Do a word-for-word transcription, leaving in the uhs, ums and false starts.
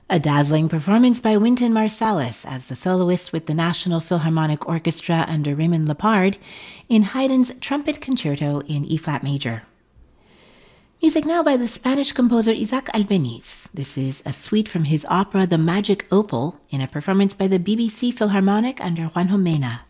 A dazzling performance by Wynton Marsalis as the soloist with the National Philharmonic Orchestra under Raymond Lepard in Haydn's Trumpet Concerto in E-flat major. Music now by the Spanish composer Isaac Albeniz. This is a suite from his opera The Magic Opal in a performance by the B B C Philharmonic under Juanjo Mena.